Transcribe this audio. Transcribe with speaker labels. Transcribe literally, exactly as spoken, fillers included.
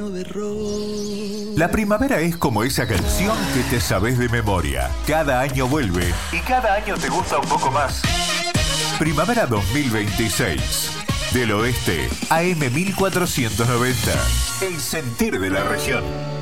Speaker 1: La primavera es como esa canción que te sabes de memoria. Cada año vuelve y cada año te gusta un poco más. Primavera dos mil veintiséis. Del Oeste, A M mil cuatrocientos noventa. El sentir de la región.